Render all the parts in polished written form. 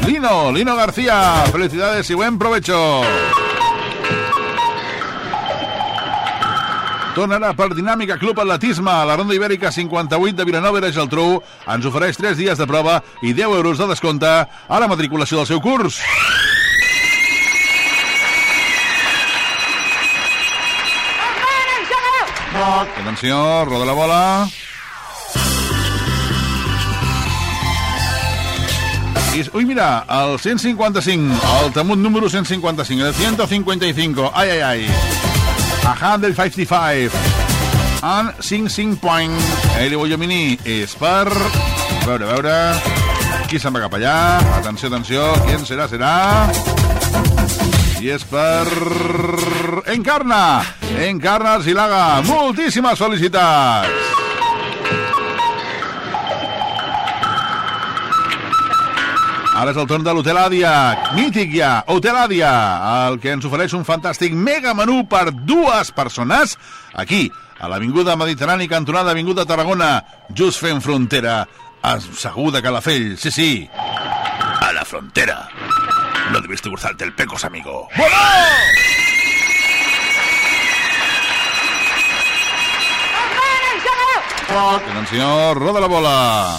Lino García. Felicidades y buen provecho. Tornarà per Dinàmica Club Atletisme a la Ronda Ibèrica 58 de Vilanova i la Geltrú. Ens ofereix 3 dies de prova i 10 euros de descompte a la matriculació del seu curs. Atenció, roda la bola. Uy, mira, el 155, el temut número 155, el 155, ai. A 155 en 5 point. El Boyomini és per... A veure... Qui se'n va cap allà? Atenció. Qui serà? I és per... Encarna Arzilaga. Moltíssimes felicitats. Ara és el torn de l'Hotel Àdia, mític ja, Hotel Àdia, el que ens ofereix un fantàstic mega menú per 2 persones, aquí, a l'Avinguda Mediterrani, cantonada Avinguda Tarragona, just fent frontera, segur de Calafell, sí, a la frontera. No debiste cruzarte el pecos, amigo. ¡Bueno! Atenció, roda la bola.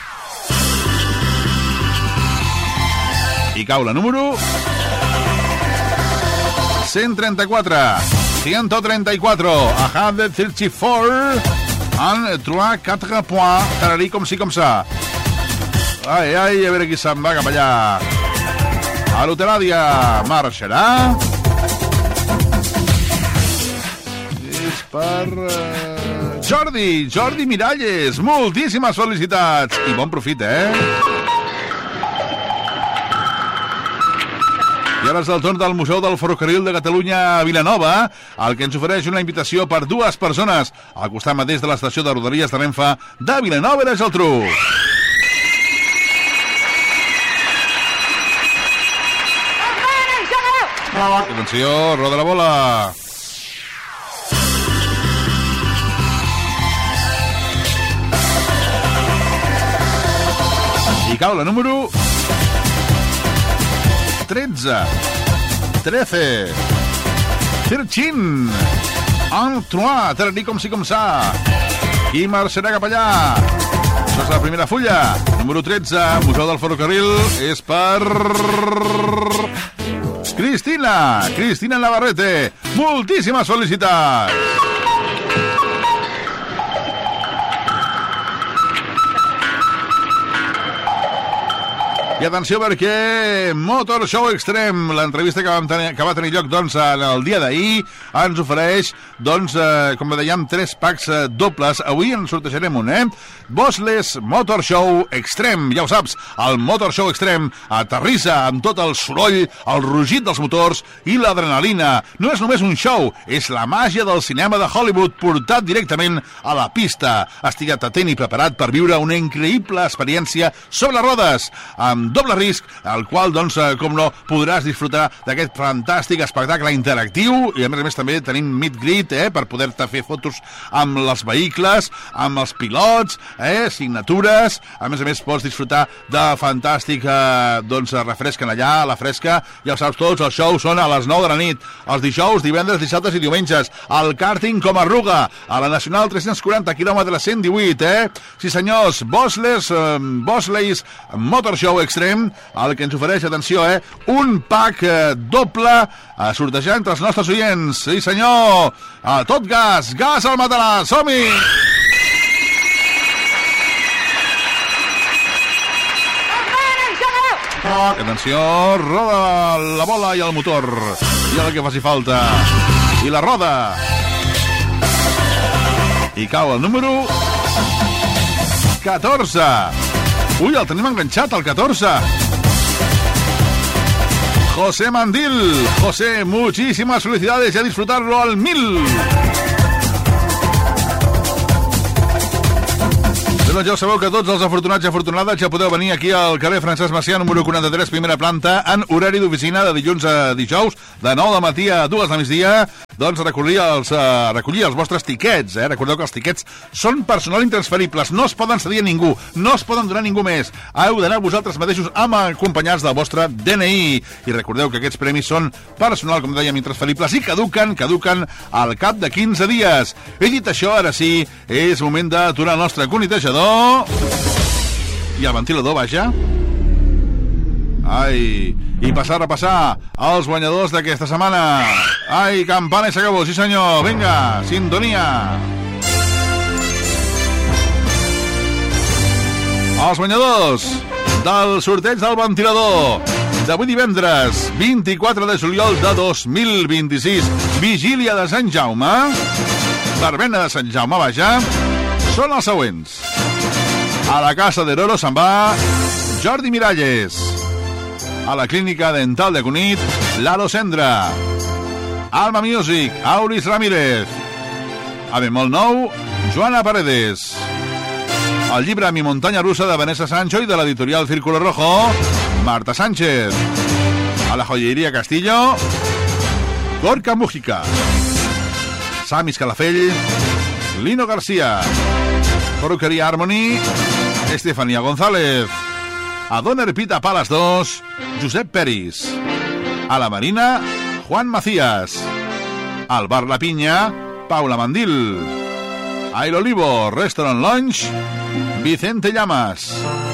I cau la número 134. A 134 en 3-4 points. Tararí com sí com ça. Ai, a veure qui se'n va cap allà. A l'Hotel Àdia marxarà. És per... Jordi Miralles. Moltíssimes felicitats. I bon profit, I ara és el torn del Museu del Ferrocarril de Catalunya a Vilanova, el que ens ofereix una invitació per 2 persones al costat mateix de l'estació de Rodalies de Renfe de Vilanova i la Geltrú. Atenció, roda la bola. I cau la número 13. Tirchin. En 3. Tararí com sí com ça. Qui marxarà cap allà? Això és la primera fulla. Número 13. Museu del Ferrocarril és per... Cristina Navarrete. Moltíssimes felicitats. I atenció perquè Motor Show Extreme, l'entrevista que va tenir lloc en el dia d'ahir, ens ofereix, com dèiem, 3 packs dobles. Avui en sortejarem un, Bossless Motor Show Extreme. Ja ho saps, el Motor Show Extreme aterrissa amb tot el soroll, el rugit dels motors i l'adrenalina. No és només un show, és la màgia del cinema de Hollywood portat directament a la pista. Estigua't atent i preparat per viure una increïble experiència sobre rodes, amb doble risc, al qual, com no, podràs disfrutar d'aquest fantàstic espectacle interactiu i, a més també, tenim meet greet, per poder-te fer fotos amb els vehicles, amb els pilots, signatures. A més, pots disfrutar de fantàstic, refresquen allà, a la fresca. Ja ho saps, tots els shows són a les 9 de la nit, els dijous, divendres, dissabtes i diumenges. El kàrting com a Ruga, a la Nacional 340, quilòmetre 118, Sí, senyors, Bossless Motor Show Extreme, el que ens ofereix, atenció, un pack doble a sortejar entre els nostres oients. Sí, senyor, a tot gas al matarà, som-hi! Atenció, roda la bola i el motor, i el que faci falta, i la roda, i cau el número 14. Uy, el tenim enganxat, el 14. José Mandil. José, muchísimas felicidades y a disfrutarlo al 1000. Doncs ja ho sabeu que tots els afortunats i afortunades ja podeu venir aquí al carrer Francesc Macià, número 43, primera planta, en horari d'oficina de dilluns a dijous, de 9 del matí a 2 del migdia. doncs, recollir els vostres tiquets. Recordeu que els tiquets són personal intransferibles, no es poden cedir a ningú, no es poden donar a ningú més. Heu d'anar vosaltres mateixos acompanyats del vostre DNI. I recordeu que aquests premis són personal, com dèiem, intransferibles i caduquen al cap de 15 dies. He dit això, ara sí, és moment d'aturar el nostre conitejador i el ventilador, vaja. Ai, i passar a repassar els guanyadors d'aquesta setmana. Ai, campana i s'acabó, sí senyor. Vinga, sintonia. Els guanyadors del sorteig del ventilador d'avui divendres 24 de juliol de 2026, vigília de Sant Jaume, verbena de Sant Jaume, vaja, són els següents. A la Casa de Roro se'n va Jordi Miralles. A la Clínica Dental de Cunit, Lalo Sendra. Alma Music, Auris Ramírez. A Bemol 9, Joana Paredes. El llibre Mi muntanya russa de Vanessa Sancho i de l'editorial Círculo Rojo, Marta Sánchez. A la Joyería Castillo, Gorka Mújica. Sami Escalafell, Lino García. Perruquería Harmony, Estefanía González. A Doner Pita Palas 2, Josep Peris. A la Marina, Juan Macías. Al Bar La Piña, Paula Mandil. A El Olivo Restaurant Lounge, Vicente Llamas.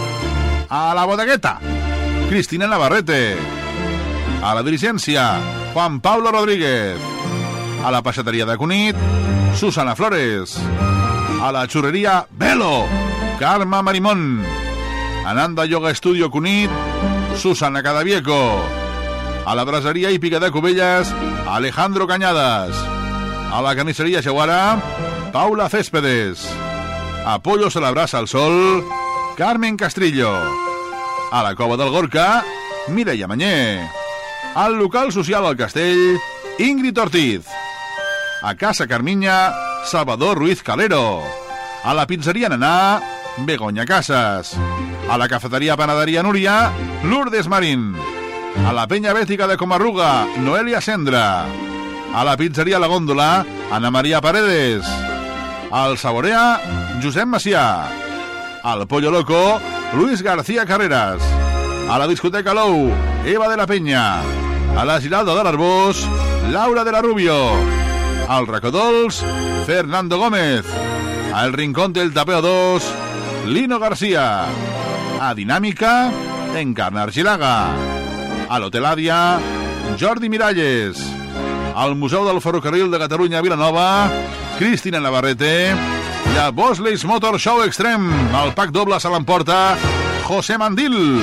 A la Bodegueta, Cristina Navarrete. A la Diligència, Juan Pablo Rodríguez. A la Peixateria de Cunit, Susana Flores. A la Xurreria Velo, Carme Marimón. Ananda Yoga Studio Cunit, Susana Cadavieco. A la Braseria Hípica de Cubelles, Alejandro Cañadas. A la Carnisseria Xaguara, Paula Céspedes. A Pollos a la Brasa al Sol, Carmen Castrillo. A la Cova del Gorka, Mireia Mañé. Al Local Social al Castell, Ingrid Ortiz. A Casa Carmiña, Salvador Ruiz Calero. A la Pizzeria Naná, Begoña Casas. A la Cafeteria Panaderia Núria, Lourdes Marín. A la Peña Bética de Comarruga, Noelia Sendra. A la Pizzeria La Góndola, Ana María Paredes. Al Saborea, Josep Macià. Al Pollo Loco, Luis García Carreras. A la Discoteca Lou, Eva de la Peña. A la Giralda de l'Arbós, Laura de la Rubio. Al Racodols, Fernando Gómez. Al Rincón del Tapeo 2, Lino García. A Dinàmica, Encarna Argilaga. A l'Hotel Àdia, Jordi Miralles. Al Museu del Ferrocarril de Catalunya a Vilanova, Cristina Navarrete. I a Bosley's Motor Show Extreme, el pack doble se l'emporta José Mandil.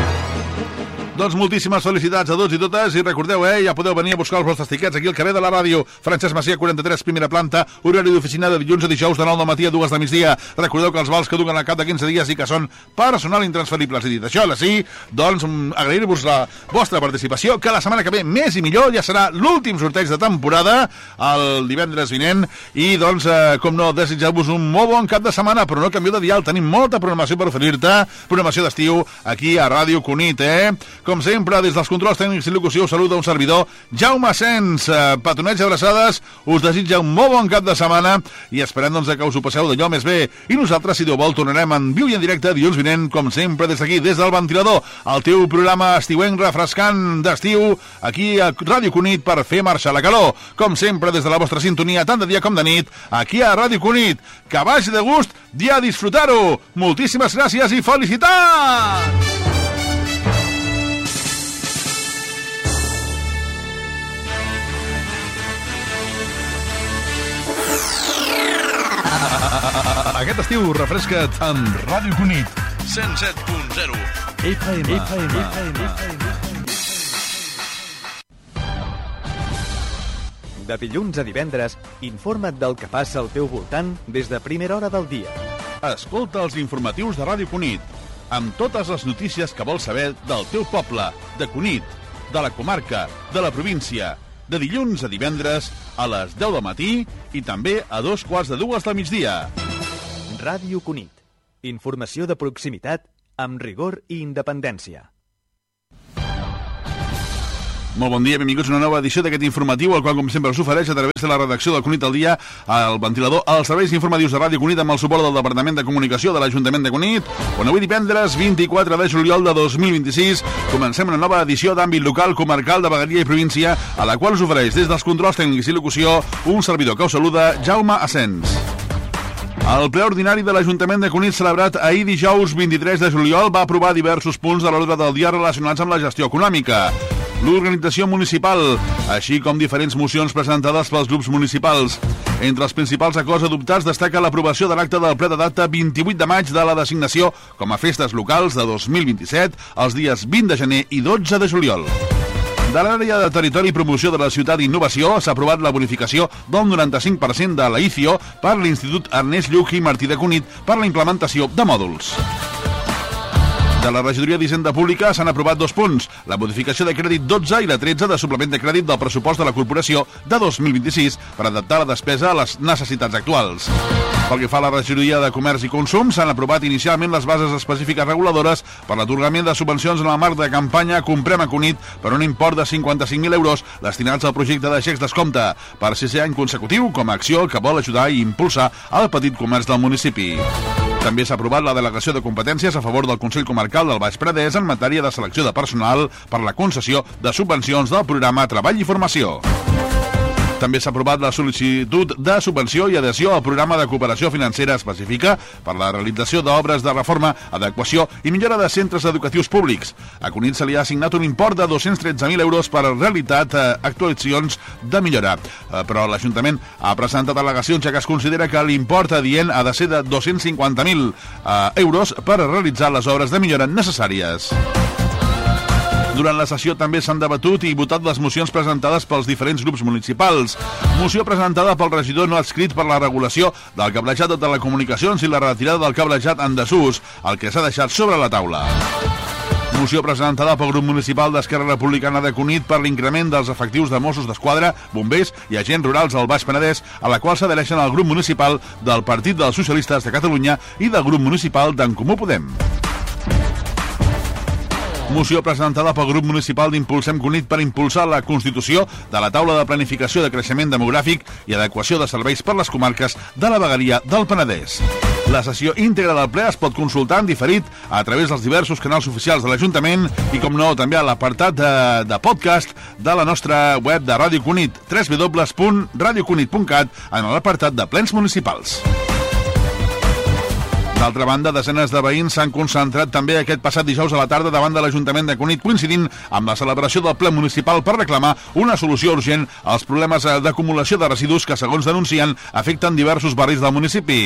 Doncs moltíssimes felicitats a tots i totes i recordeu, ja podeu venir a buscar els vostres tiquets aquí al carrer de la ràdio Francesc Macià 43, primera planta, horari d'oficina de dilluns a dijous de 9 del matí a 2 de migdia. Recordeu que els vals que duguen al cap de 15 dies i que són personal intransferibles. I dit això, ara sí, doncs agrair-vos la vostra participació, que la setmana que ve més i millor, ja serà l'últim sorteig de temporada el divendres vinent i doncs, com no, desitjar-vos un molt bon cap de setmana, però no canvieu de dial, tenim molta programació per oferir-te, programació d'estiu aquí a Ràdio Cunit, Com sempre, des dels controls tècnics i locució, saluda un servidor, Jaume Sens. Petonets i abraçades, us desitja un molt bon cap de setmana i esperem doncs, que us ho passeu d'allò més bé. I nosaltres, si Déu vol, tornarem en viu i en directe dilluns vinent, com sempre, des d'aquí, des del ventilador, el teu programa estiuenc refrescant d'estiu, aquí a Ràdio Cunit per fer marxar la calor. Com sempre, des de la vostra sintonia, tant de dia com de nit, aquí a Ràdio Cunit. Que vagi de gust i a disfrutar-ho. Moltíssimes gràcies i felicitats! Aquest estiu refresca't amb Ràdio Cunit 107.0 FM. De dilluns a divendres, informa't del que passa al teu voltant des de primera hora del dia. Escolta els informatius de Ràdio Cunit amb totes les notícies que vols saber del teu poble, de Cunit, de la comarca, de la província. De dilluns a divendres a les 10 del matí i també a 2:45 del migdia. Ràdio Cunit. Informació de proximitat amb rigor i independència. Molt bon dia, benvinguts a una nova edició d'aquest informatiu, el qual, com sempre, us ofereix a través de la redacció del Cunit al dia, al ventilador, als serveis informatius de Ràdio Cunit amb el suport del Departament de Comunicació de l'Ajuntament de Cunit, on avui divendres 24 de juliol de 2026 comencem una nova edició d'àmbit local, comarcal de vegueria i província, a la qual us ofereix des dels controls tècnics i locució un servidor que us saluda, Jaume Asens. El ple ordinari de l'Ajuntament de Cunit, celebrat ahir dijous 23 de juliol, va aprovar diversos punts de l'ordre del dia relacionats amb la gestió econòmica, l'organització municipal, així com diferents mocions presentades pels grups municipals. Entre els principals acords adoptats destaca l'aprovació de l'acte del ple de data 28 de maig de la designació com a festes locals de 2027 els dies 20 de gener i 12 de juliol. De l'àrea de territori i promoció de la ciutat d'innovació s'ha aprovat la bonificació del 95% de la ICIO per l'Institut Ernest Lluch i Martí de Cunit per la implementació de mòduls. De la regidoria d'Hisenda Pública s'han aprovat 2 punts, la modificació de crèdit 12 i la 13 de suplement de crèdit del pressupost de la corporació de 2026 per adaptar la despesa a les necessitats actuals. Pel que fa a la regidoria de Comerç i Consum, s'han aprovat inicialment les bases específiques reguladores per l'atorgament de subvencions en el marc de campanya Comprem a Cunit per un import de 55.000 euros destinats al projecte de xecs descompte per 6è any consecutiu com a acció que vol ajudar i impulsar el petit comerç del municipi. També s'ha aprovat la delegació de competències a favor del Consell Comarcal del Baix Penedès en matèria de selecció de personal per la concessió de subvencions del programa Treball i Formació. També s'ha aprovat la sol·licitud de subvenció i adhesió al programa de cooperació financera específica per la realització d'obres de reforma, adequació i millora de centres educatius públics. A Cunit se li ha assignat un import de 213.000 euros per realitat actuacions de millora. Però l'Ajuntament ha presentat al·legacions ja que es considera que l'import adient ha de ser de 250.000 euros per realitzar les obres de millora necessàries. Durant la sessió també s'han debatut i votat les mocions presentades pels diferents grups municipals. Moció presentada pel regidor no adscrit per la regulació del cablejat de telecomunicacions i la retirada del cablejat en desús, el que s'ha deixat sobre la taula. Moció presentada pel grup municipal d'Esquerra Republicana de Cunit per l'increment dels efectius de Mossos d'Esquadra, bombers i agents rurals al Baix Penedès, a la qual s'adhereixen el grup municipal del Partit dels Socialistes de Catalunya i del grup municipal d'en Comú Podem. Moció presentada pel grup municipal d'Impulsem Cunit per impulsar la constitució de la taula de planificació de creixement demogràfic i adequació de serveis per les comarques de la vegueria del Penedès. La sessió íntegra del ple es pot consultar en diferit a través dels diversos canals oficials de l'Ajuntament i, com no, també a l'apartat de podcast de la nostra web de Ràdio Cunit, www.radiocunit.cat, en l'apartat de plens municipals. D'altra banda, desenes de veïns s'han concentrat també aquest passat dijous a la tarda davant de l'Ajuntament de Cunit, coincidint amb la celebració del ple municipal per reclamar una solució urgent als problemes d'acumulació de residus que, segons denuncien, afecten diversos barris del municipi.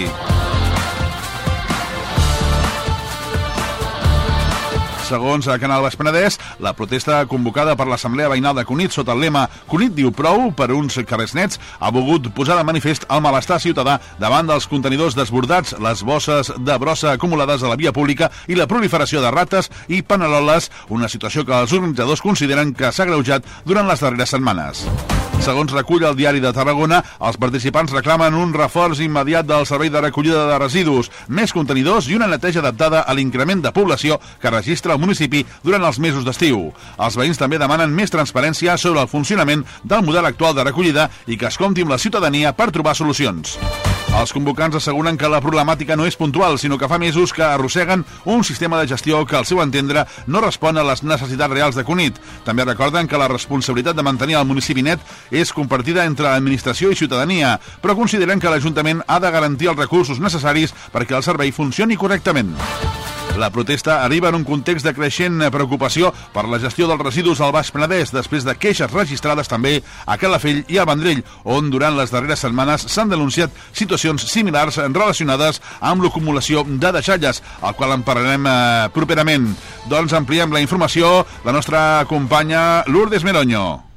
Segons el Canal Baix Penedès, la protesta convocada per l'Assemblea Veïnal de Cunit sota el lema Cunit diu prou per uns carrers nets ha volgut posar de manifest el malestar ciutadà davant dels contenidors desbordats, les bosses de brossa acumulades a la via pública i la proliferació de rates i paneroles, una situació que els organitzadors consideren que s'ha agreujat durant les darreres setmanes. Segons recull el Diari de Tarragona, els participants reclamen un reforç immediat del servei de recollida de residus, més contenidors i una neteja adaptada a l'increment de població que registra el municipi durant els mesos d'estiu. Els veïns també demanen més transparència sobre el funcionament del model actual de recollida i que es compti amb la ciutadania per trobar solucions. Els convocants asseguren que la problemàtica no és puntual, sinó que fa mesos que arrosseguen un sistema de gestió que, al seu entendre, no respon a les necessitats reals de Cunit. També recorden que la responsabilitat de mantenir el municipi net és compartida entre l'administració i ciutadania, però consideren que l'Ajuntament ha de garantir els recursos necessaris perquè el servei funcioni correctament. La protesta arriba en un context de creixent preocupació per la gestió dels residus al Baix Penedès, després de queixes registrades també a Calafell i al Vendrell, on durant les darreres setmanes s'han denunciat situacions similars relacionades amb l'acumulació de deixalles, al qual en parlarem properament. Doncs ampliem la informació, la nostra companya Lourdes Meroño.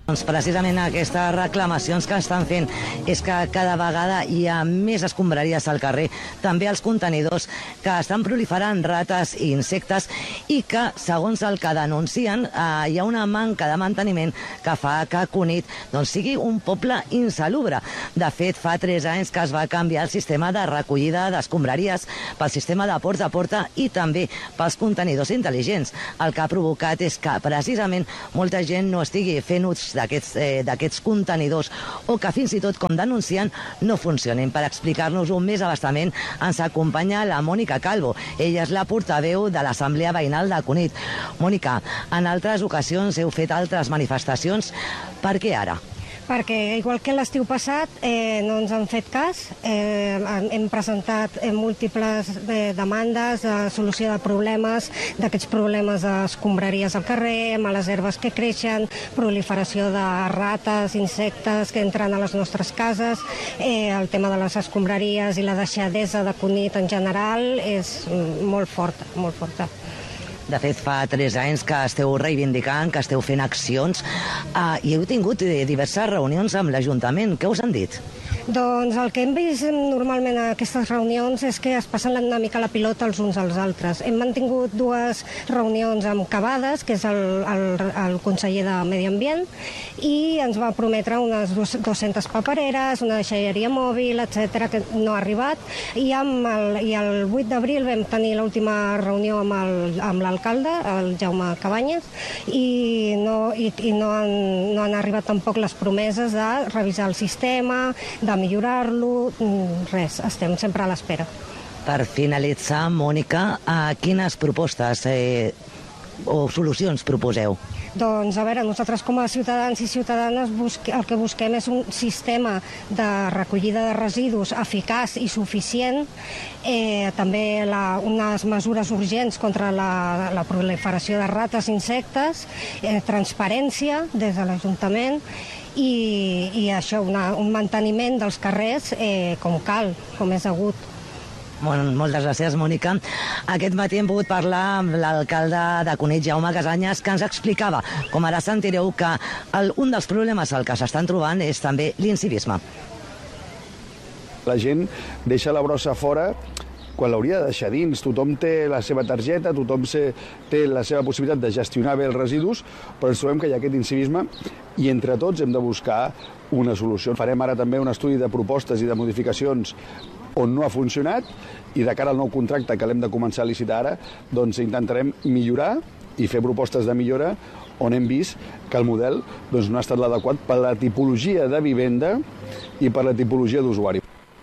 Doncs precisament aquestes reclamacions que estan fent és que cada vegada hi ha més escombraries al carrer, també als contenidors, que estan proliferant rates i insectes i que, segons el que denuncien, hi ha una manca de manteniment que fa que Cunit sigui un poble insalubre. De fet, fa 3 anys que es va canviar el sistema de recollida d'escombraries pel sistema de porta a porta i també pels contenidors intel·ligents. El que ha provocat és que precisament molta gent no estigui fent ús d'aquests contenidors o que fins i tot, com denuncien, no funcionin. Per explicar-nos-ho més a bastament ens acompanya la Mònica Calvo. Ella és la portaveu de l'Assemblea Veïnal de Cunit. Mònica, en altres ocasions heu fet altres manifestacions. Per què ara? Perquè, igual que l'estiu passat, no ens han fet cas. Hem presentat múltiples demandes de solució de problemes, d'aquests problemes d'escombraries al carrer, males herbes que creixen, proliferació de rates, insectes que entren a les nostres cases, el tema de les escombraries i la deixadesa de Cunit en general és molt forta, molt forta. De fet, fa 3 anys que esteu reivindicant, que esteu fent accions i heu tingut diverses reunions amb l'Ajuntament. Què us han dit? Doncs el que hem vist normalment a aquestes reunions és que es passen una mica la pilota els uns als altres. Hem mantingut 2 reunions amb Cavades, que és el conseller de Medi Ambient, i ens va prometre unes 200 papereres, una deixalleria mòbil, etc, que no ha arribat. I el 8 d'abril vam tenir l'última reunió amb l'alcalde, el Jaume Cabanyes, i no han arribat tampoc les promeses de revisar el sistema, de millorar-lo, res, estem sempre a l'espera. Per finalitzar, Mònica, quines propostes o solucions proposeu? Doncs, a veure, nosaltres com a ciutadans i ciutadanes el que busquem és un sistema de recollida de residus eficaç i suficient, també unes mesures urgents contra la proliferació de rates i insectes, transparència des de l'Ajuntament i això, un manteniment dels carrers com cal, com és degut. Moltes gràcies, Mònica. Aquest matí hem pogut parlar amb l'alcalde de Cunit, Jaume Casanyes, que ens explicava, com ara sentireu, que un dels problemes al que s'estan trobant és també l'incivisme. La gent deixa la brossa fora quan l'hauria de deixar dins. Tothom té la seva targeta, tothom té la seva possibilitat de gestionar bé els residus, però ens trobem que hi ha aquest incivisme i entre tots hem de buscar una solució. Farem ara també un estudi de propostes i de modificacions on no ha funcionat i de cara al nou contracte que l'hem de començar a licitar ara, doncs intentarem millorar i fer propostes de millora on hem vist que el model no ha estat l'adequat per la tipologia de vivenda i per la tipologia d'usuari.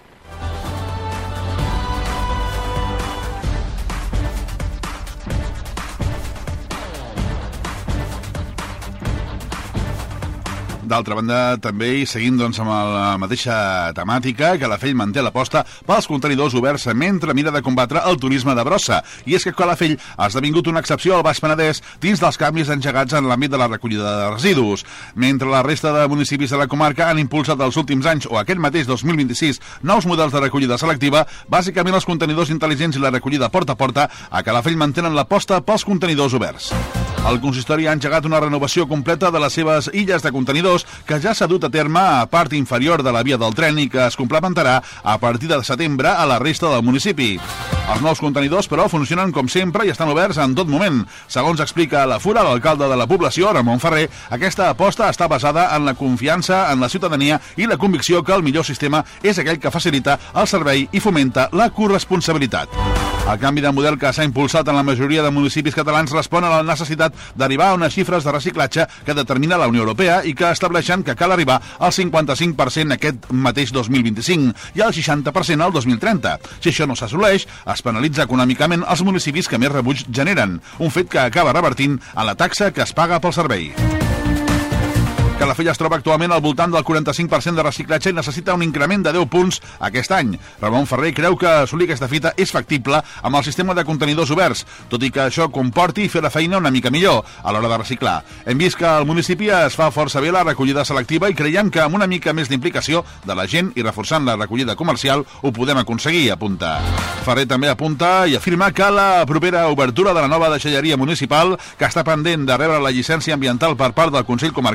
D'altra banda, també, i seguint amb la mateixa temàtica, Calafell manté l'aposta pels contenidors oberts mentre mira de combatre el turisme de brossa. I és que Calafell ha esdevingut una excepció al Baix Penedès dins dels canvis engegats en l'àmbit de la recollida de residus. Mentre la resta de municipis de la comarca han impulsat els últims anys o aquest mateix 2026 nous models de recollida selectiva, bàsicament els contenidors intel·ligents i la recollida porta a porta, a Calafell mantenen l'aposta pels contenidors oberts. El consistori ha engegat una renovació completa de les seves illes de contenidors que ja s'ha dut a terme a part inferior de la via del tren i que es complementarà a partir de setembre a la resta del municipi. Els nous contenidors, però, funcionen com sempre i estan oberts en tot moment. Segons explica a la Fura, l'alcalde de la població, Ramon Ferrer, aquesta aposta està basada en la confiança en la ciutadania i la convicció que el millor sistema és aquell que facilita el servei i fomenta la corresponsabilitat. El canvi de model que s'ha impulsat en la majoria de municipis catalans respon a la necessitat d'arribar a unes xifres de reciclatge que determina la Unió Europea i que estableixen que cal arribar al 55% aquest mateix 2025 i al 60% al 2030. Si això no s'assoleix, es penalitza econòmicament els municipis que més rebuig generen, un fet que acaba revertint a la taxa que es paga pel servei. Calafell es troba actualment al voltant del 45% de reciclatge i necessita un increment de 10 punts aquest any. Ramon Ferrer creu que assolir aquesta fita és factible amb el sistema de contenidors oberts, tot i que això comporti fer la feina una mica millor a l'hora de reciclar. Hem vist que al municipi es fa força bé la recollida selectiva i creiem que amb una mica més d'implicació de la gent i reforçant la recollida comercial ho podem aconseguir, apunta. Ferrer també apunta i afirma que la propera obertura de la nova deixalleria municipal, que està pendent de rebre la llicència ambiental per part del Consell Comarcal,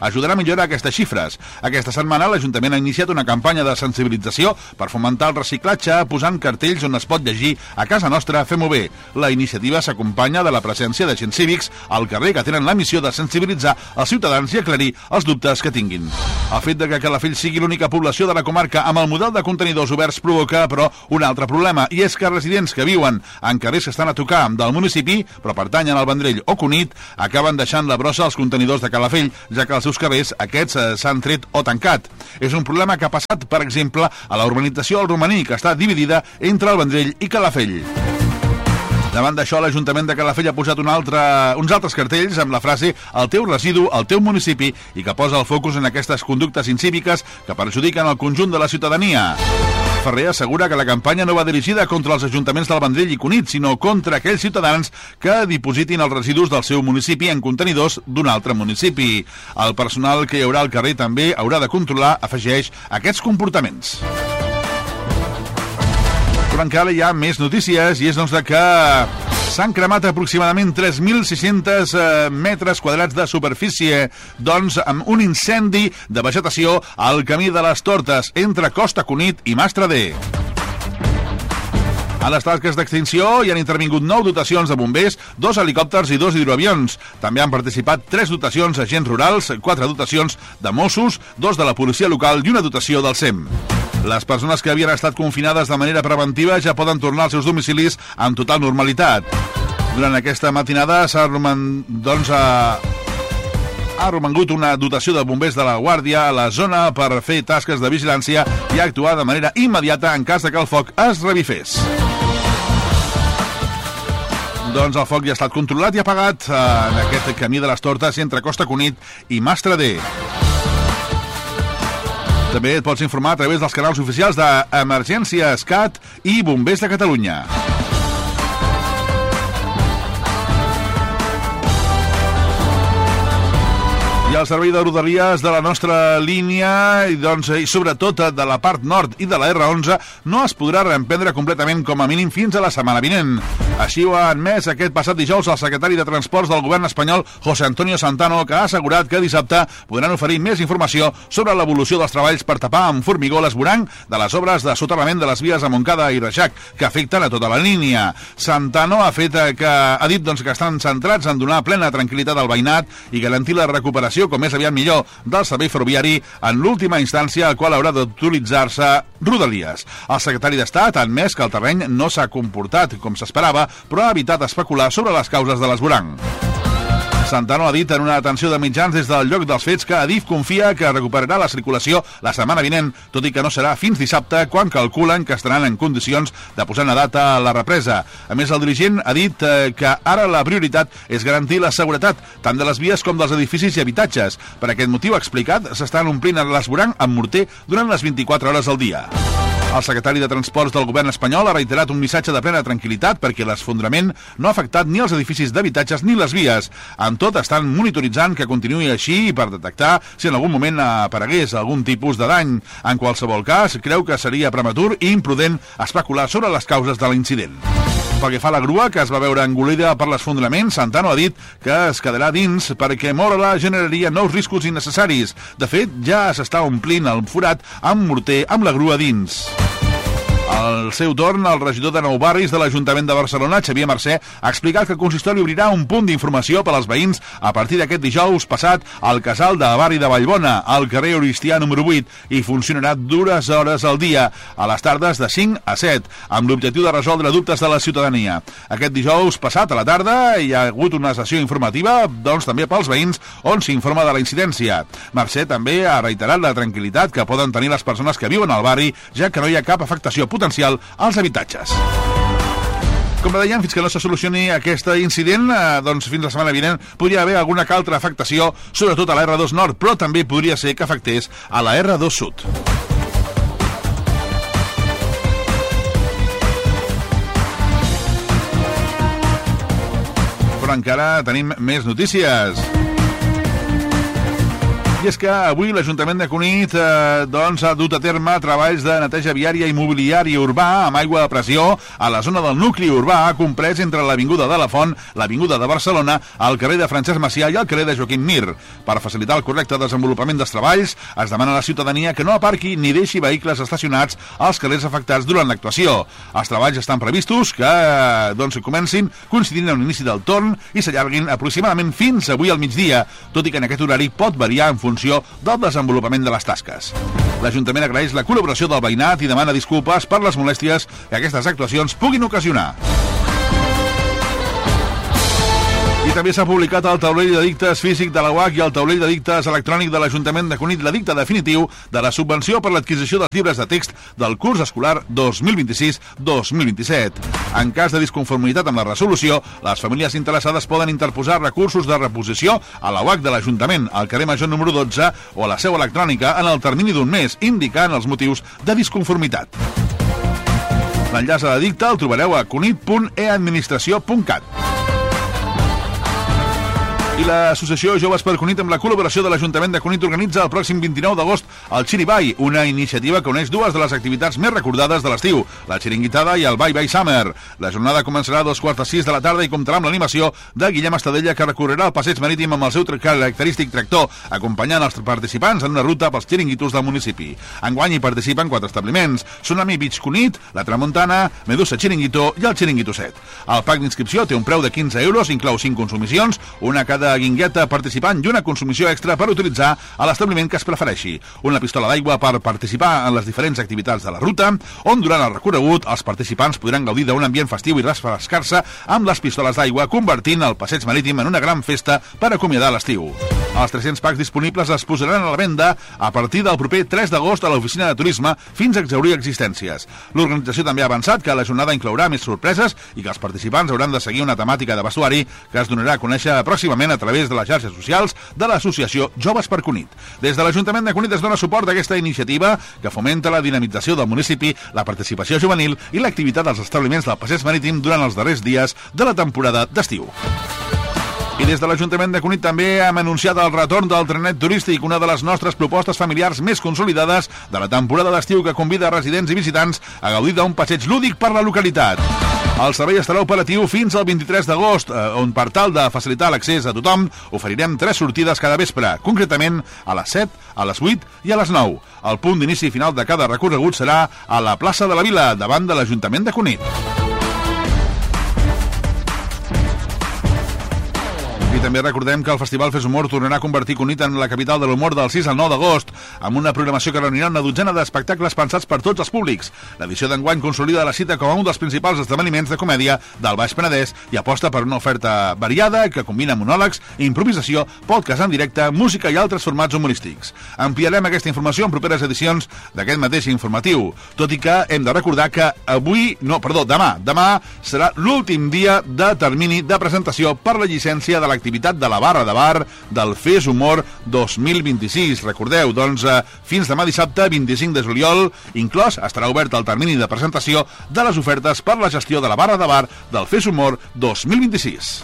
ajudarà a millorar aquestes xifres. Aquesta setmana l'Ajuntament ha iniciat una campanya de sensibilització per fomentar el reciclatge posant cartells on es pot llegir "A casa nostra fem-ho bé". La iniciativa s'acompanya de la presència d'agents cívics al carrer que tenen la missió de sensibilitzar els ciutadans i aclarir els dubtes que tinguin. El fet de que Calafell sigui l'única població de la comarca amb el model de contenidors oberts provoca, però, un altre problema, i és que residents que viuen en carrers que estan a tocar del municipi, però pertanyen al Vendrell o Cunit, acaben deixant la brossa als contenidors de Calafell, ja que als seus carrers aquests s'han tret o tancat. És un problema que ha passat, per exemple, a la urbanització del Romaní, que està dividida entre el Vendrell i Calafell. Davant d'això, l'Ajuntament de Calafell ha posat uns altres cartells amb la frase "El teu residu, el teu municipi", i que posa el focus en aquestes conductes incíviques que perjudiquen el conjunt de la ciutadania. Ferrer assegura que la campanya no va dirigida contra els ajuntaments del Vendrell i Cunit, sinó contra aquells ciutadans que dipositin els residus del seu municipi en contenidors d'un altre municipi. El personal que hi haurà al carrer també haurà de controlar, afegeix, aquests comportaments. Però encara hi ha més notícies, i és doncs que s'han cremat aproximadament 3.600 metres quadrats de superfície, doncs amb un incendi de vegetació al camí de les Tortes, entre Costa Cunit i Mastradé. A les tasques d'extinció hi han intervingut 9 dotacions de bombers, 2 helicòpters i 2 hidroavions. També han participat 3 dotacions agents rurals, 4 dotacions de Mossos, 2 de la policia local i una dotació del SEM. Les persones que havien estat confinades de manera preventiva ja poden tornar als seus domicilis amb total normalitat. Durant aquesta matinada s'ha romangut una dotació de bombers de la Guàrdia a la zona per fer tasques de vigilància i actuar de manera immediata en cas de que el foc es revifés. Doncs el foc ja ha estat controlat i apagat en aquest camí de les Tortes entre Costa Cunit i Mastradé. També et pots informar a través dels canals oficials d'Emergència ESCAT i Bombers de Catalunya. I el servei de Rodalies de la nostra línia i sobretot de la part nord i de la R11 no es podrà reemprendre completament com a mínim fins a la setmana vinent. Així ho ha admès aquest passat dijous el secretari de Transports del govern espanyol, José Antonio Santano, que ha assegurat que dissabte podran oferir més informació sobre l'evolució dels treballs per tapar amb formigó l'esvoranc de les obres de soterrament de les vies a Montcada i Reixac, que afecten a tota la línia. Santano ha dit que estan centrats en donar plena tranquil·litat al veïnat i garantir la recuperació com més aviat millor del servei ferroviari en l'última instància al qual haurà d'utilitzar-se Rodalies. El secretari d'Estat ha admès que el terreny no s'ha comportat com s'esperava, però ha evitat especular sobre les causes de l'esvoranc. Santano ha dit en una atenció de mitjans des del lloc dels fets que Adif confia que recuperarà la circulació la setmana vinent, tot i que no serà fins dissabte, quan calculen que estaran en condicions de posar una data a la represa. A més, el dirigent ha dit que ara la prioritat és garantir la seguretat, tant de les vies com dels edificis i habitatges. Per aquest motiu, ha explicat, s'estan omplint l'esvoranc amb morter durant les 24 hores al dia. El secretari de Transports del govern espanyol ha reiterat un missatge de plena tranquil·litat perquè l'esfondrament no ha afectat ni els edificis d'habitatges ni les vies. Amb tot, estan monitoritzant que continuï així per detectar si en algun moment aparegués algun tipus de dany. En qualsevol cas, creu que seria prematur i imprudent especular sobre les causes de l'incident. Pel que fa a la grua, que es va veure engolida per l'esfondrament, Santano ha dit que es quedarà dins perquè moure-la generaria nous riscos innecessaris. De fet, ja s'està omplint el forat amb morter amb la grua dins. Al seu torn, el regidor de Nou Barris de l'Ajuntament de Barcelona, Xavier Mercè, ha explicat que el consistori obrirà un punt d'informació per als veïns a partir d'aquest dijous passat al casal de barri de Vallbona, al carrer Oristià número 8, i funcionarà 2 hores al dia, a les tardes de 5 a 7, amb l'objectiu de resoldre dubtes de la ciutadania. Aquest dijous passat a la tarda hi ha hagut una sessió informativa, també pels veïns, on s'informa de la incidència. Mercè també ha reiterat la tranquil·litat que poden tenir les persones que viuen al barri, ja que no hi ha cap afectació potencial als habitatges. Com dèiem, fins que no se solucioni aquest incident, fins la setmana vinent podria haver alguna altra afectació, sobretot a la R2 Nord, però també podria ser que afectés a la R2 Sud. Però encara tenim més notícies. I és que avui l'Ajuntament de Cunit ha dut a terme treballs de neteja viària i mobiliari urbà amb aigua a pressió a la zona del nucli urbà comprès entre l'Avinguda de la Font, l'Avinguda de Barcelona, el carrer de Francesc Macià i el carrer de Joaquim Mir. Per facilitar el correcte desenvolupament dels treballs, es demana a la ciutadania que no aparqui ni deixi vehicles estacionats als carrers afectats durant l'actuació. Els treballs estan previstos que comencin coincidint amb l'inici del torn i s'allarguin aproximadament fins avui al migdia, tot i que en aquest horari pot variar en funció del desenvolupament de les tasques. L'Ajuntament agraeix la col·laboració del veïnat i demana disculpes per les molèsties que aquestes actuacions puguin ocasionar. I també s'ha publicat el taulell d'edictes físic de la UAC i el taulell d'edictes electrònic de l'Ajuntament de Cunit l'edicte definitiu de la subvenció per l'adquisició dels llibres de text del curs escolar 2026-2027. En cas de disconformitat amb la resolució, les famílies interessades poden interposar recursos de reposició a la UAC de l'Ajuntament, al carrer Major número 12 o a la seu electrònica en el termini d'un mes, indicant els motius de disconformitat. L'enllaç a l'edicte el trobareu a cunit.eadministració.cat. I l'Associació Joves per Cunit, amb la col·laboració de l'Ajuntament de Cunit, organitza el pròxim 29 d'agost el Chiribai, una iniciativa que uneix dues de les activitats més recordades de l'estiu, la xiringuitada i el Bye Bye Summer. La jornada començarà a 5:45 de la tarda i comptarà amb l'animació de Guillem Estadella, que recorrerà el passeig marítim amb el seu característic tractor, acompanyant els participants en una ruta pels xiringuitos del municipi. Enguany hi participen 4 establiments: Tsunami Beach Cunit, La Tramuntana, Medusa Xiringuito i el Xiringuito 7. El pack d'inscripció té un preu de 15 euros, inclou 5 consumicions, una cada guingueta participant i una consumició extra per utilitzar a l'establiment que es prefereixi. Una pistola d'aigua per participar en les diferents activitats de la ruta, on durant el recorregut els participants podran gaudir d'un ambient festiu i refrescar-se amb les pistoles d'aigua, convertint el passeig marítim en una gran festa per acomiadar l'estiu. Els 300 packs disponibles es posaran a la venda a partir del proper 3 d'agost a l'oficina de turisme fins a exhaurir existències. L'organització també ha avançat que la jornada inclourà més sorpreses i que els participants hauran de seguir una temàtica de vestuari que es donarà a conèixer pròximament a través de les xarxes socials de l'Associació Joves per Cunit. Des de l'Ajuntament de Cunit es dona suport a aquesta iniciativa que fomenta la dinamització del municipi, la participació juvenil i l'activitat dels establiments del passeig marítim durant els darrers dies de la temporada d'estiu. I des de l'Ajuntament de Cunit també hem anunciat el retorn del trenet turístic, una de les nostres propostes familiars més consolidades de la temporada d'estiu que convida residents i visitants a gaudir d'un passeig lúdic per la localitat. El servei estarà operatiu fins al 23 d'agost, on per tal de facilitar l'accés a tothom oferirem 3 sortides cada vespre, concretament a les 7, a les 8 i a les 9. El punt d'inici i final de cada recorregut serà a la plaça de la Vila, davant de l'Ajuntament de Cunit. I també recordem que el Festival Fes Humor tornarà a convertir Cunit en la capital de l'humor del 6 al 9 d'agost, amb una programació que reunirà una dotzena d'espectacles pensats per tots els públics. L'edició d'enguany consolida la cita com a un dels principals esdeveniments de comèdia del Baix Penedès i aposta per una oferta variada que combina monòlegs, improvisació, podcast en directe, música i altres formats humorístics. Ampliarem aquesta informació en properes edicions d'aquest mateix informatiu, tot i que hem de recordar que demà serà l'últim dia de termini de presentació per la llicència de l'activitat de la Barra de Bar del Fes Humor 2026. Recordeu, fins demà dissabte 25 de juliol, inclòs estarà obert el termini de presentació de les ofertes per la gestió de la Barra de Bar del Fes Humor 2026.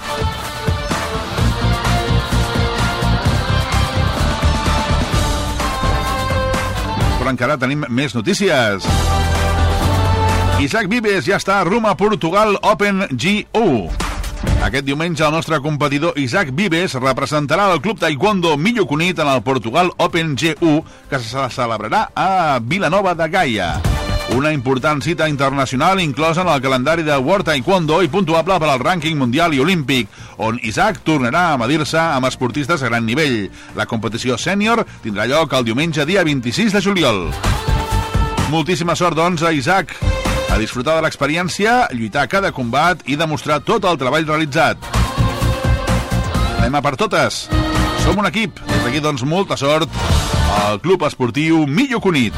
Però encara tenim més notícies. Isaac Vives ja està a Roma, Portugal Open G1. Aquest diumenge el nostre competidor Isaac Vives representarà el Club Taekwondo Millo Cunit en el Portugal Open G1, que se celebrarà a Vilanova de Gaia. Una important cita internacional inclosa en el calendari de World Taekwondo i puntuable per al rànquing mundial i olímpic, on Isaac tornarà a medir-se amb esportistes a gran nivell. La competició sènior tindrà lloc el diumenge dia 26 de juliol. Moltíssima sort, doncs, a Isaac. A disfrutar de l'experiència, lluitar a cada combat i demostrar tot el treball realitzat. Anem a per totes. Som un equip. Des d'aquí, doncs, molta sort al Club Esportiu Millo Cunit.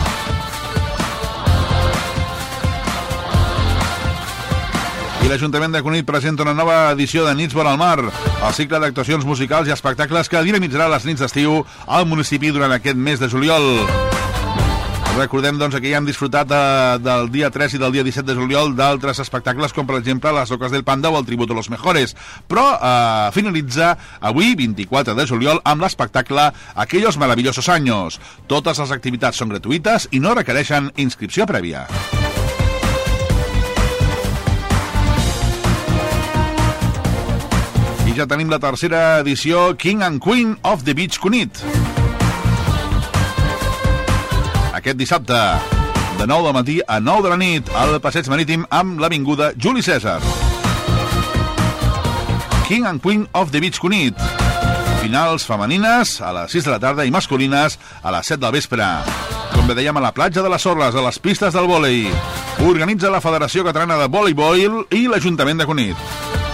I l'Ajuntament de Cunit presenta una nova edició de Nits vora el mar, el cicle d'actuacions musicals i espectacles que dinamitzarà les nits d'estiu al municipi durant aquest mes de juliol. Recordem doncs, que ja hem disfrutat del dia 3 i del dia 17 de juliol d'altres espectacles, com per exemple les Locas del Panda o el Tributo a los Mejores. Però finalitza avui, 24 de juliol, amb l'espectacle Aquellos maravillosos años. Totes les activitats són gratuïtes i no requereixen inscripció prèvia. I ja tenim la tercera edició King and Queen of the Beach Cunit. Aquest dissabte, de 9 del matí a 9 de la nit, al Passeig Marítim amb l'avinguda Juli Cèsar. King and Queen of the Beach Cunit. Finals femenines a les 6 de la tarda i masculines a les 7 del vespre. Com bé dèiem, a la platja de les Sorres, a les pistes del vòlei. Organitza la Federació Catalana de Voleibol i l'Ajuntament de Cunit.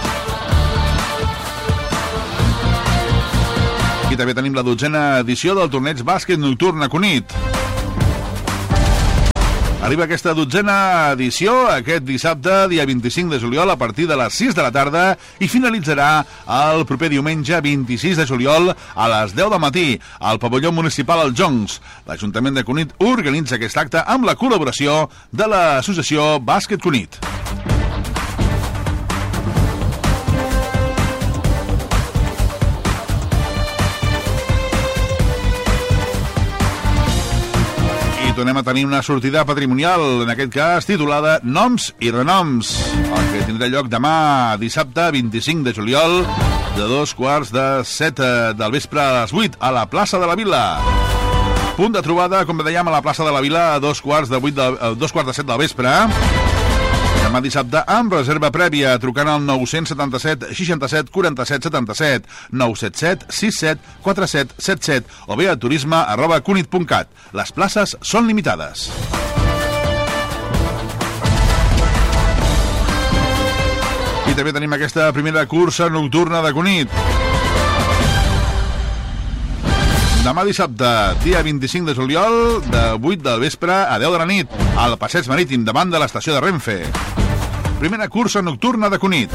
I també tenim la 12a edició del torneig bàsquet nocturn a Cunit. Arriba aquesta 12a edició aquest dissabte, dia 25 de juliol, a partir de les 6 de la tarda i finalitzarà el proper diumenge 26 de juliol a les 10 del matí al pavelló municipal El Joncs. L'Ajuntament de Cunit organitza aquest acte amb la col·laboració de l'associació Bàsquet Cunit. Tornem a tenir una sortida patrimonial, en aquest cas titulada Noms i Renoms, el que tindrà lloc demà, dissabte 25 de juliol, de 6:45 del vespre a les 8 a la plaça de la Vila. Punt de trobada, com dèiem, a la plaça de la Vila a 7 del vespre. Demà dissabte amb reserva prèvia trucant al 977 67 47 77 977 67 47 77 o bé a turisme@cunit.cat. Les places són limitades. I també tenim aquesta primera cursa nocturna de Cunit. Demà dissabte, dia 25 de juliol, de 8 del vespre a 10 de la nit, al Passeig Marítim, davant de l'estació de Renfe. Primera cursa nocturna de Cunit.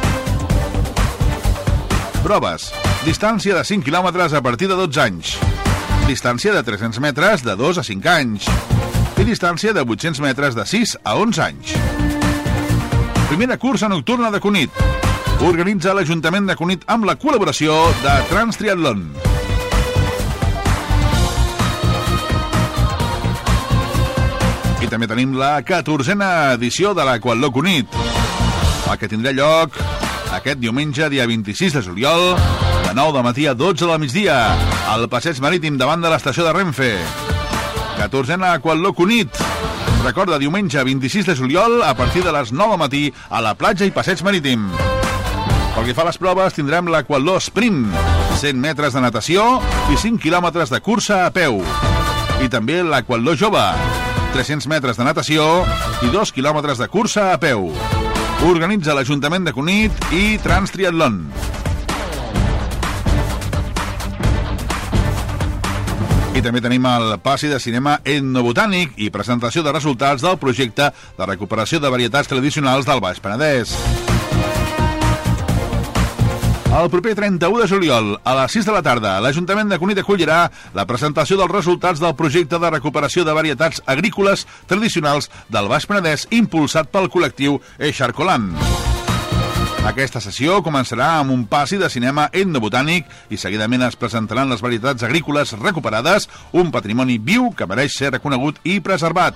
Proves. Distància de 5 quilòmetres a partir de 12 anys. Distància de 300 metres de 2 a 5 anys. I distància de 800 metres de 6 a 11 anys. Primera cursa nocturna de Cunit. Organitza l'Ajuntament de Cunit amb la col·laboració de Transtriatlon. I també tenim la 14a edició de l'Aquatló Cunit, el que tindrà lloc aquest diumenge, dia 26 de juliol, de 9 del matí a 12 del migdia, al Passeig Marítim davant de l'estació de Renfe. 14a Aquatló Cunit. Recorda, diumenge 26 de juliol, a partir de les 9 del matí, a la platja i Passeig Marítim. Pel que fa a les proves, tindrem l'Aquatló Sprint, 100 metres de natació i 5 quilòmetres de cursa a peu. I també l'Aquatló Jove, 300 metres de natació i 2 quilòmetres de cursa a peu. Organitza l'Ajuntament de Cunit i Transtriatlon. I també tenim el passi de cinema etnobotànic i presentació de resultats del projecte de recuperació de varietats tradicionals del Baix Penedès. El proper 31 de juliol, a les 6 de la tarda, l'Ajuntament de Cunit acollirà la presentació dels resultats del projecte de recuperació de varietats agrícoles tradicionals del Baix Penedès impulsat pel col·lectiu Eixarcolant. Aquesta sessió començarà amb un passi de cinema etnobotànic i seguidament es presentaran les varietats agrícoles recuperades, un patrimoni viu que mereix ser reconegut i preservat.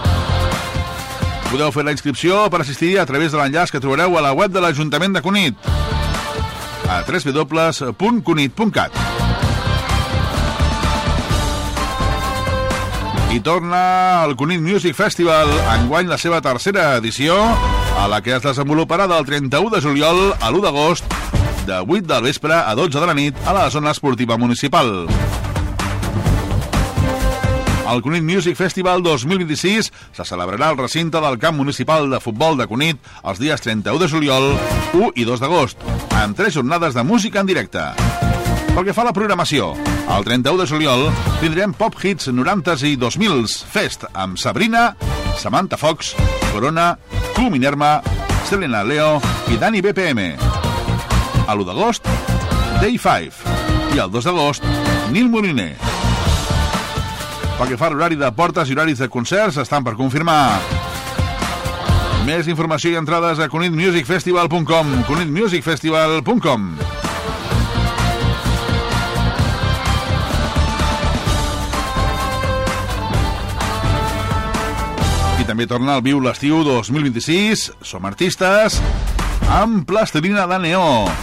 Podeu fer la inscripció per assistir a través de l'enllaç que trobareu a la web de l'Ajuntament de Cunit, a www.cunit.cat. I torna el Cunit Music Festival, enguany la seva tercera edició, a la que es desenvoluparà del 31 de juliol a l'1 d'agost, de 8 del vespre a 12 de la nit, a la zona esportiva municipal. El Cunit Music Festival 2026 se celebrarà al recinte del camp municipal de futbol de Cunit els dies 31 de juliol, 1 i 2 d'agost, amb 3 jornades de música en directe. Pel que fa a la programació, el 31 de juliol tindrem Pop Hits 90s i 2000s Fest amb Sabrina, Samantha Fox, Corona, Q Minerva, Selena Leo i Dani BPM. A l'1 d'agost, Day 5 i el 2 d'agost, Nil Moliner. Pel que fa a l'horari de portes i horaris de concerts, estan per confirmar. Més informació i entrades a cunitmusicfestival.com, cunitmusicfestival.com. I també torna al Viu l'Estiu 2026. Som artistes amb plastilina de neó.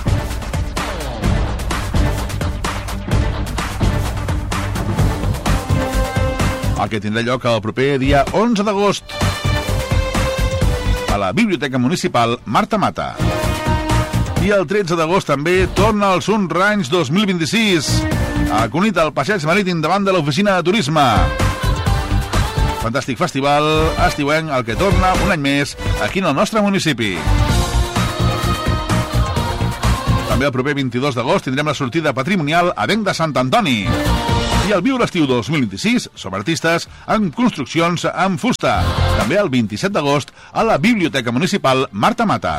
El que tindrà lloc el proper dia 11 d'agost a la Biblioteca Municipal Marta Mata. I el 13 d'agost també torna al Sun Ranch 2026 a Cunit, al passeig marítim davant de l'oficina de turisme. Fantàstic festival estiuenc, el que torna un any més aquí en el nostre municipi. També el proper 22 d'agost tindrem la sortida patrimonial a Venc de Sant Antoni. I el Viu l'Estiu 2026 som artistes en construccions amb fusta. També el 27 d'agost a la Biblioteca Municipal Marta Mata.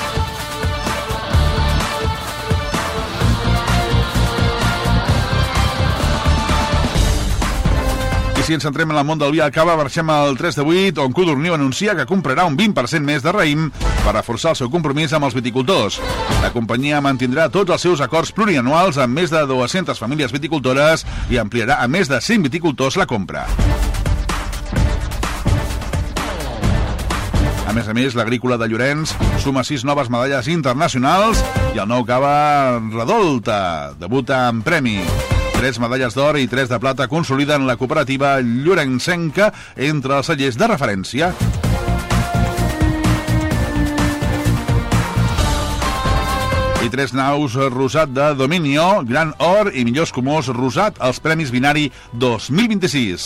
I si ens centrem en el món del vi al cava, marxem al 3 de 8, on Codorniu anuncia que comprarà un 20% més de raïm per reforçar el seu compromís amb els viticultors. La companyia mantindrà tots els seus acords plurianuals amb més de 200 famílies viticultores i ampliarà a més de 100 viticultors la compra. A més, l'Agrícola de Llorenç suma 6 noves medalles internacionals i el nou cava Redolta debuta en premi. 3 medalles d'or i 3 de plata consoliden la cooperativa llorencenca entre els cellers de referència. I 3 naus rosat de Dominio, Gran Or i Millors Comós Rosat als Premis Binari 2026.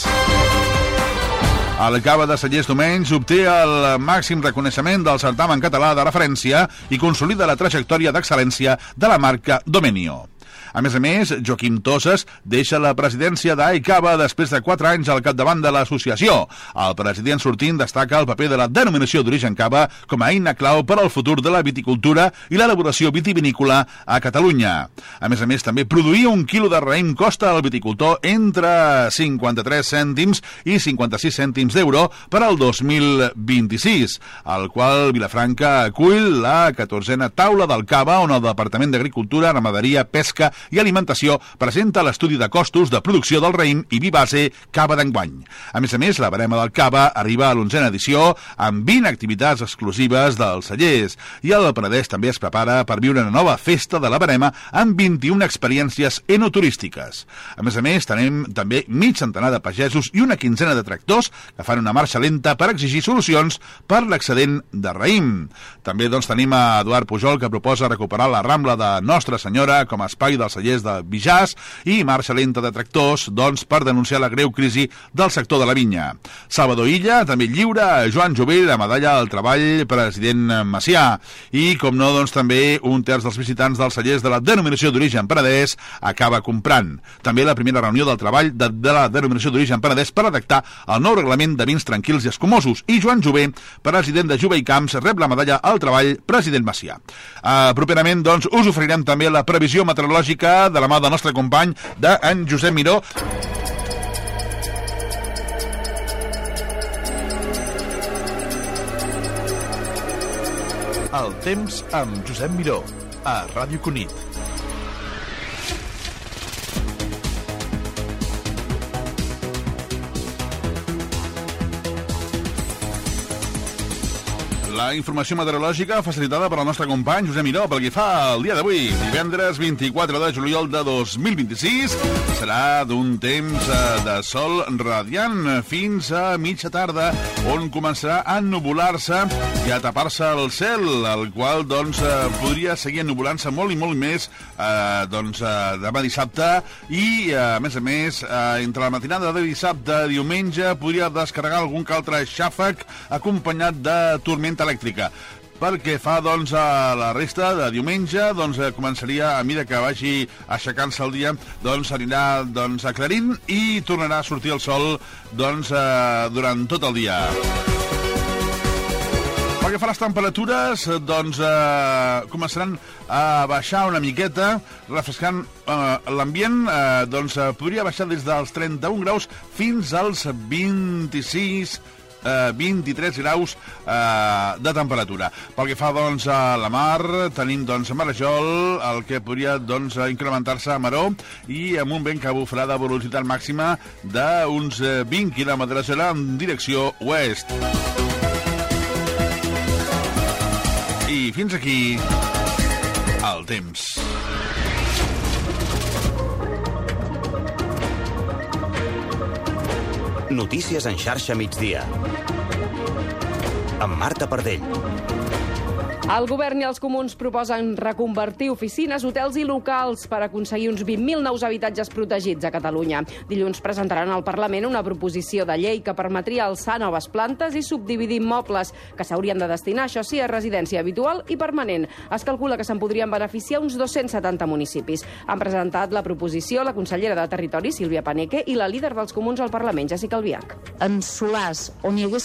El cava de Cellers Domenys obté el màxim reconeixement del certamen català de referència i consolida la trajectòria d'excel·lència de la marca Domenio. A més, Joaquim Tosses deixa la presidència d'AICAVA després de 4 anys al capdavant de l'associació. El president sortint destaca el paper de la denominació d'origen cava com a eina clau per al futur de la viticultura i l'elaboració vitivinícola a Catalunya. A més, també produir 1 quilo de raïm costa al viticultor entre 53 cèntims i 56 cèntims d'euro per al 2026, al qual Vilafranca acull la 14a taula del cava, on el Departament d'Agricultura, Ramaderia, Pesca i Alimentació presenta l'estudi de costos de producció del raïm i vi base cava d'enguany. A més, la barema del cava arriba a l'11a edició amb 20 activitats exclusives dels cellers i el Penedès també es prepara per viure una nova festa de la barema amb 21 experiències enoturístiques. A més, tenim també mig centenar de pagesos i una quinzena de tractors que fan una marxa lenta per exigir solucions per l'excedent de raïm. També tenim a Eduard Pujol, que proposa recuperar la Rambla de Nostra Senyora com a espai dels cellers de Bijàs i marxa lenta de tractors, per denunciar la greu crisi del sector de la vinya. Salvador Illa també lliura a Joan Jové la medalla al treball president Macià. I, com no, també 1/3 dels visitants dels cellers de la denominació d'origen Penedès acaba comprant. També la primera reunió del treball de la denominació d'origen Penedès per redactar el nou reglament de vins tranquils i escumosos. I Joan Jové, president de Jové i Camps, rep la medalla al treball president Macià. Properament, us oferirem també la previsió meteorològica de la mà del nostre company, d'en Josep Miró. El temps amb Josep Miró, a Ràdio Cunit. La informació meteorològica facilitada per al nostre company Josep Miró pel que fa al dia d'avui, divendres 24 de juliol de 2026. Serà d'un temps de sol radiant fins a mitja tarda, on començarà a ennubular-se i a tapar-se el cel, el qual podria seguir ennubulant-se molt i molt més demà dissabte i, a més, entre la matinada de dissabte i diumenge podria descarregar algun que altre xàfec acompanyat de tormenta elèctrica. Pel que fa, a la resta de diumenge, començaria, a mesura que vagi aixecant-se el dia, anirà aclarint i tornarà a sortir el sol durant tot el dia. Pel que fa a les temperatures, doncs començaran a baixar una miqueta, refrescant l'ambient, doncs podria baixar des dels 31 graus fins als 26 23 graus de temperatura. Pel que fa doncs, a la mar, tenim doncs, a Marajol, el que podria doncs, incrementar-se a Maró, i amb un vent que bufarà de velocitat màxima d'uns 20 km/h en direcció oest. I fins aquí el temps. Notícies en xarxa migdia. Amb Marta Pardell. El govern i els comuns proposen reconvertir oficines, hotels i locals per aconseguir uns 20.000 nous habitatges protegits a Catalunya. Dilluns presentaran al Parlament una proposició de llei que permetria alçar noves plantes i subdividir immobles, que s'haurien de destinar, això sí, a residència habitual i permanent. Es calcula que se'n podrien beneficiar uns 270 municipis. Han presentat la proposició la consellera de Territori, Sílvia Paneque, i la líder dels comuns al Parlament, Jessica Albiach. En solars on hi hagués